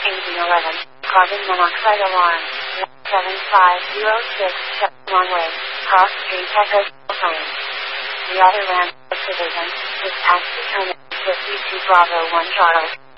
engine 11, carbon monoxide alarm, 17506, one-way, cross street echo plane. The other land division, dispatch determined 52 Bravo 1 Charlie.